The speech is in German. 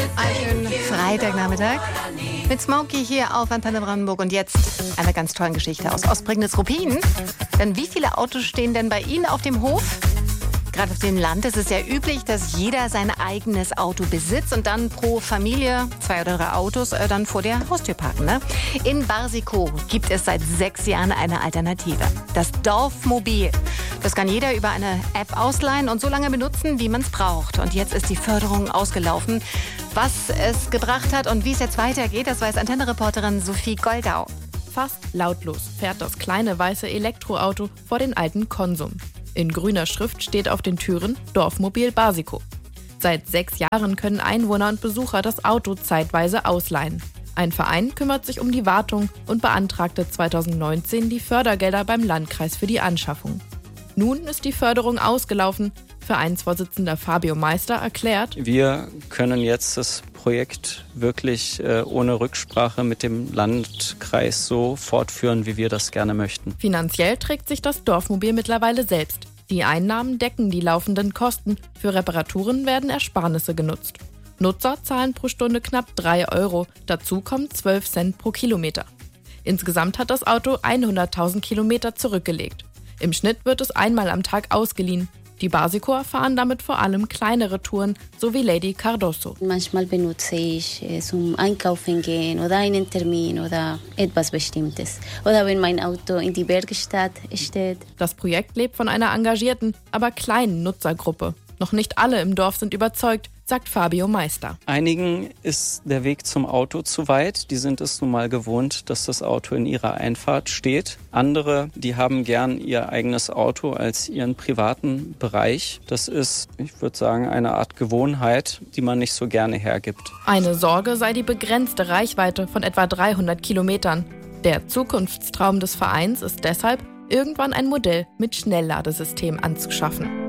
Einen schönen Freitagnachmittag mit Smokey hier auf Antenne Brandenburg. Und jetzt eine ganz tolle Geschichte aus Ostprignitz-Ruppin. Denn wie viele Autos stehen denn bei Ihnen auf dem Hof? Gerade auf dem Land ist es ja üblich, dass jeder sein eigenes Auto besitzt und dann pro Familie 2 oder 3 Autos dann vor der Haustür parken. Ne? In Barsikow gibt es seit 6 Jahren eine Alternative. Das Dorfmobil. Das kann jeder über eine App ausleihen und so lange benutzen, wie man es braucht. Und jetzt ist die Förderung ausgelaufen. Was es gebracht hat und wie es jetzt weitergeht, das weiß Antenne-Reporterin Sophie Goldau. Fast lautlos fährt das kleine weiße Elektroauto vor den alten Konsum. In grüner Schrift steht auf den Türen Dorfmobil Barsikow. Seit 6 Jahren können Einwohner und Besucher das Auto zeitweise ausleihen. Ein Verein kümmert sich um die Wartung und beantragte 2019 die Fördergelder beim Landkreis für die Anschaffung. Nun ist die Förderung ausgelaufen. Vereinsvorsitzender Fabio Meister erklärt: Wir können jetzt das Projekt wirklich ohne Rücksprache mit dem Landkreis so fortführen, wie wir das gerne möchten. Finanziell trägt sich das Dorfmobil mittlerweile selbst. Die Einnahmen decken die laufenden Kosten. Für Reparaturen werden Ersparnisse genutzt. Nutzer zahlen pro Stunde knapp 3 €. Dazu kommen 12 Cent pro Kilometer. Insgesamt hat das Auto 100.000 Kilometer zurückgelegt. Im Schnitt wird es einmal am Tag ausgeliehen. Die Barsikower fahren damit vor allem kleinere Touren, so wie Lady Cardoso. Manchmal benutze ich zum Einkaufen gehen oder einen Termin oder etwas Bestimmtes. Oder wenn mein Auto in die Werkstatt steht. Das Projekt lebt von einer engagierten, aber kleinen Nutzergruppe. Noch nicht alle im Dorf sind überzeugt, sagt Fabio Meister. Einigen ist der Weg zum Auto zu weit. Die sind es nun mal gewohnt, dass das Auto in ihrer Einfahrt steht. Andere, die haben gern ihr eigenes Auto als ihren privaten Bereich. Das ist, ich würde sagen, eine Art Gewohnheit, die man nicht so gerne hergibt. Eine Sorge sei die begrenzte Reichweite von etwa 300 Kilometern. Der Zukunftstraum des Vereins ist deshalb, irgendwann ein Modell mit Schnellladesystem anzuschaffen.